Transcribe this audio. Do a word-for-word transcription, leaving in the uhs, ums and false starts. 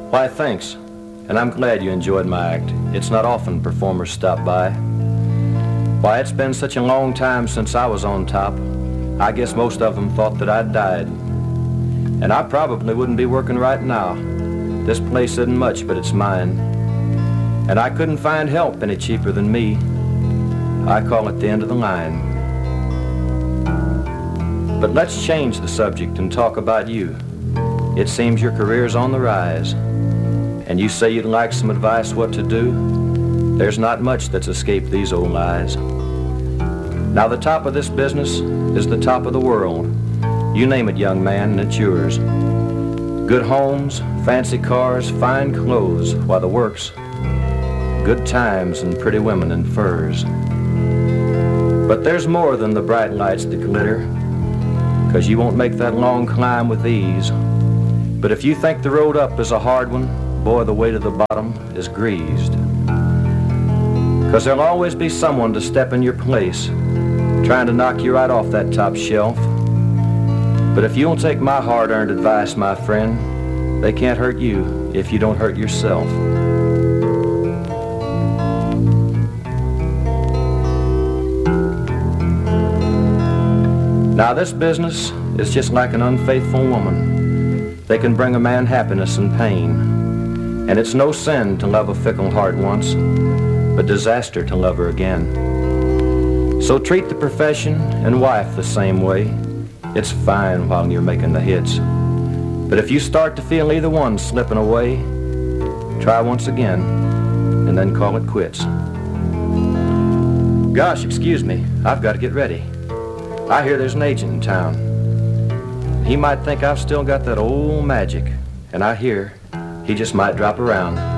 Why, thanks. And I'm glad you enjoyed my act. It's not often performers stop by. Why, it's been such a long time since I was on top. I guess most of them thought that I'd died. And I probably wouldn't be working right now. This place isn't much, but it's mine. And I couldn't find help any cheaper than me. I call it the end of the line. But let's change the subject and talk about you. It seems your career's on the rise. And you say you'd like some advice what to do? There's not much that's escaped these old eyes. Now the top of this business is the top of the world. You name it, young man, and it's yours. Good homes, fancy cars, fine clothes, while the work's good times and pretty women in furs. But there's more than the bright lights that glitter, 'cause you won't make that long climb with ease. But if you think the road up is a hard one, boy, the way to the bottom is greased. 'Cause there'll always be someone to step in your place, trying to knock you right off that top shelf. But if you'll take my hard-earned advice, my friend, they can't hurt you if you don't hurt yourself. Now this business is just like an unfaithful woman. They can bring a man happiness and pain. And it's no sin to love a fickle heart once, but disaster to love her again. So treat the profession and wife the same way. It's fine while you're making the hits. But if you start to feel either one slipping away, try once again and then call it quits. Gosh, excuse me, I've got to get ready. I hear there's an agent in town. He might think I've still got that old magic, and I hear he just might drop around.